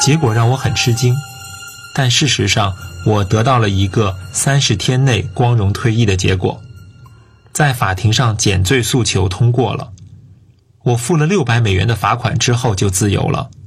结果让我很吃惊，但事实上我得到了一个30天内光荣退役的结果。在法庭上减罪诉求通过了，我付了$600的罚款之后就自由了。